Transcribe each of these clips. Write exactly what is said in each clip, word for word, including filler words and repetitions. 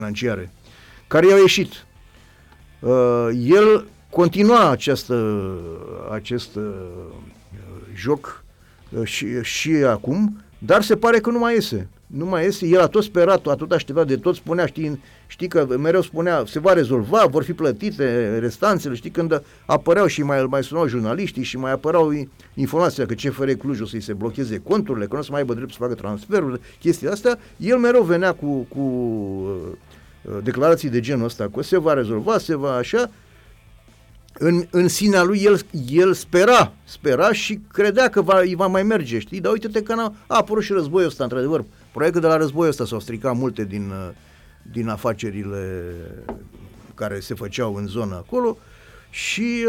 financiare, care i-au ieșit. Uh, el continua această, acest uh, joc uh, și, și acum, dar se pare că nu mai iese. Nu mai iese, el a tot sperat, a tot așteptat de tot, spunea, știi, știi că mereu spunea, se va rezolva, vor fi plătite restanțele, știi, când apăreau și mai, mai sunau jurnaliștii și mai apăreau informația că C F R Cluj o să-i se blocheze conturile, că nu o să mai aibă drept să facă transferuri, chestii astea, el mereu venea cu, cu uh, declarații de genul ăsta, că se va rezolva, se va așa. În, în sinea lui el, el spera, spera și credea că va, îi va mai merge, știi? Dar uite-te că n-a, a apărut și războiul ăsta, într-adevăr. Probabil că de la războiul ăsta s-au stricat multe din, din afacerile care se făceau în zona acolo și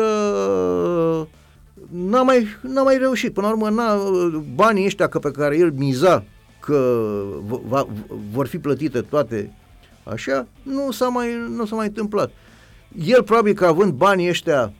uh, n-a, mai, n-a mai reușit. Până la urmă, n-a, banii ăștia că pe care el miza că va, vor fi plătite toate așa, nu s-a mai, nu s-a mai întâmplat. El probabil că având banii ăștia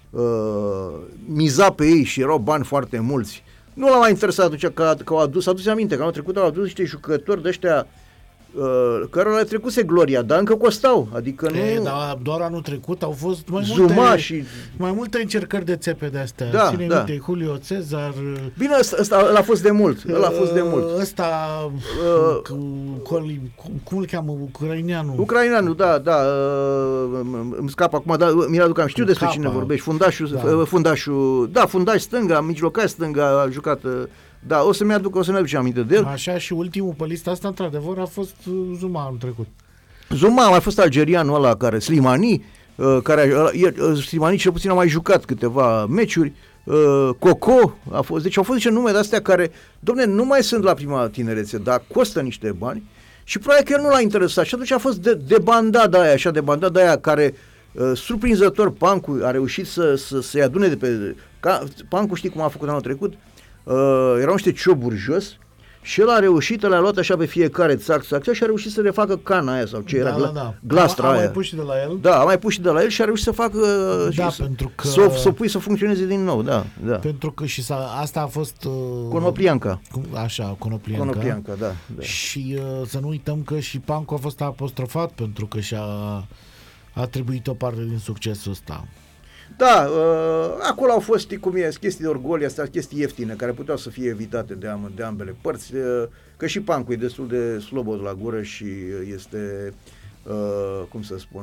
uh, miza pe ei și erau bani foarte mulți, nu l-a mai interesat atunci că, că au adus, adus aminte că anul trecut au adus niște jucători de ăștia uh, care le trecuse gloria, dar încă costau, adică e, nu... Dar doar anul trecut au fost mai Zuma multe, și... mai multe încercări de țepe de astea. Da, Ține da. minte, Julio Cezar... Bine, ăsta, ăsta a fost de mult, ăla a fost de mult. Ăsta, Uh, cu, cu, cum îl cheamă, ucraineanul? Ucraineanul, da, da, uh, îmi scap acum, dar mi-l aduc, știu despre Capa. cine vorbești, fundașul, Da. fundașul, da, fundaș stânga, mijlocaș stânga, a jucat, uh, da, o să-mi aduc, o să-mi aduc aminte de el. Așa, și ultimul pe lista asta, într-adevăr, a fost uh, Zuma anul trecut. Zuma a mai fost algerianul ăla care, Slimani, uh, care, uh, Slimani cel puțin a mai jucat câteva meciuri, uh, Coco, a fost, deci au fost niște nume de-astea care, domne, nu mai sunt la prima tinerețe, dar costă niște bani și probabil că el nu l-a interesat și atunci a fost de, de bandada aia, așa, de bandada aia care, uh, surprinzător, Pancu a reușit să, să, să-i adune de pe... Ca, Pancu știi cum a făcut anul trecut? Uh, erau niște cioburi jos și el a reușit, le-a luat așa pe fiecare, țac, țac, țac, și a reușit să refacă cana aia sau ce era, Da, da, da. glastra a, a aia. mai pus și de la el? Da, a mai pus și de la el și a reușit să facă Da, și pentru că... să, să o pui să funcționeze din nou, da, da. Pentru că și s-a, asta a fost... Uh, Conoplianca. cum- Așa, Conoplianca. Conoplianca, da, da. Și uh, să nu uităm că și Pancu a fost apostrofat pentru că și-a atribuit o parte din succesul ăsta. Da, uh, acolo au fost, știi cum e, chestii de orgolii astea, chestii ieftine, care puteau să fie evitate de, am, de ambele părți, uh, că și Pancu e destul de slobod la gură și este, uh, cum să spun,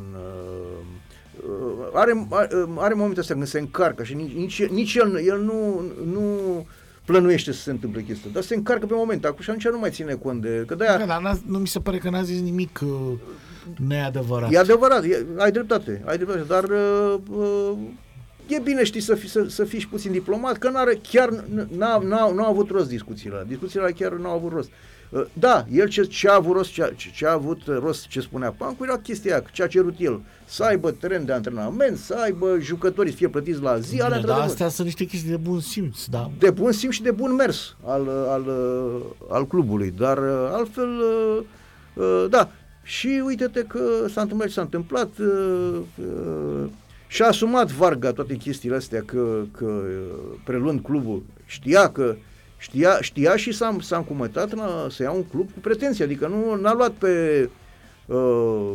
uh, uh, are, are momente astea când se încarcă și nici, nici, nici el, el nu, nu plănuiește să se întâmple chestia, dar se încarcă pe moment, acum și atunci nu mai ține cont de, că de-aia... Da, dar n-a, nu mi se pare că n-a zis nimic uh, neadevărat. E adevărat, e, ai dreptate, ai dreptate, dar uh, uh, e bine, știi, să fii, să, să fii și puțin diplomat, că n-are, chiar n-a, n-a, n-a avut rost discuțiile, discuțiile chiar n-au avut rost. Uh, da, el ce, ce a avut rost, ce a, ce a avut rost, ce spunea Pancu, era chestia aia, ce a cerut el, să aibă teren de antrenament, să aibă jucătorii să fie plătiți la zi, alea, dar astea sunt niște chestii de bun simț, da. de bun simț și de bun mers al, al, al clubului, dar altfel, uh, uh, da. Și uite-te că s-a întâmplat ce s-a întâmplat, uh, uh, și-a asumat Varga toate chestiile astea, că, că uh, preluând clubul, știa că știa, știa și s-a, s-a încumătat la, să ia un club cu pretenții, adică nu n-a luat pe uh,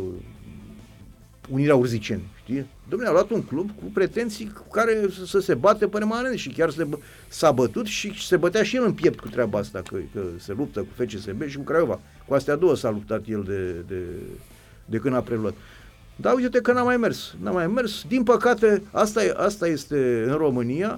Unirea Urziceni, știi? Dom'le, a luat un club cu pretenții cu care să, să se bate permanent și chiar se, s-a bătut și se bătea și el în piept cu treaba asta, că, că se luptă cu F C S B și cu Craiova. Cu astea două s-a luptat el de, de, de când a preluat. Dar uite-te că n-a mai mers, n-a mai mers. Din păcate, asta, e, asta este în România.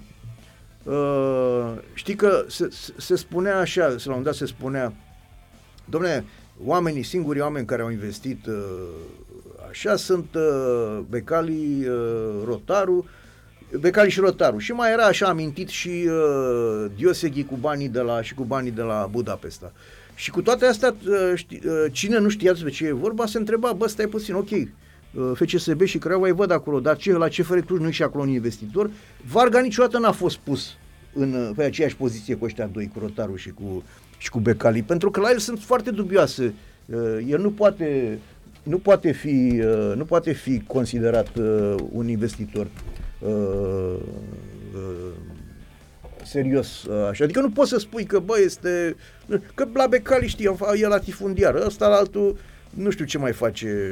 Uh, știi că se, se spunea așa, la un moment dat se spunea, dom'le, oamenii, singurii oameni care au investit uh, așa sunt uh, Becali, uh, Rotaru, Becali și Rotaru. Și mai era așa amintit și uh, Dioseghi cu banii de la, și cu banii de la Budapesta. Și cu toate astea, uh, ști, uh, cine nu știa despre ce e vorba, se întreba, bă, stai puțin, ok, uh, F C S B și Craiova îi văd acolo, dar ce, la C F R Cluj nu e și acolo un investitor. Varga niciodată n-a fost pus în, pe aceeași poziție cu ăștia doi, cu Rotaru și cu, și cu Becali, pentru că la el sunt foarte dubioase. Uh, el nu poate... Nu poate fi, uh, nu poate fi considerat uh, un investitor uh, uh, serios, uh, așa. Adică nu poți să spui că, bă, este... Că la Becali, știi, el latifundiar, ăsta la altul nu știu ce mai face